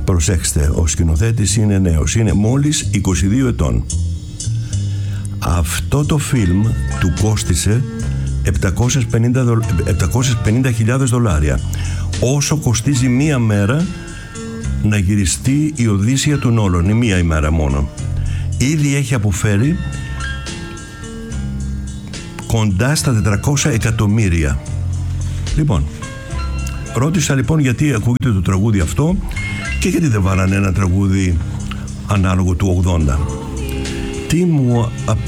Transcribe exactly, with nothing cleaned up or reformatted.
Προσέξτε, ο σκηνοθέτης είναι νέος, είναι μόλις είκοσι δύο ετών. Αυτό το φιλμ του κόστισε επτακόσιες πενήντα χιλιάδες δολάρια, όσο κοστίζει μία μέρα να γυριστεί η Οδύσσεια του Νόλαν, η μία ημέρα μόνο. Ήδη έχει αποφέρει κοντά στα τετρακόσια εκατομμύρια. Λοιπόν, ρώτησα λοιπόν γιατί ακούγεται το τραγούδι αυτό και γιατί δεν βάλανε ένα τραγούδι ανάλογο του ογδόντα. Τι μου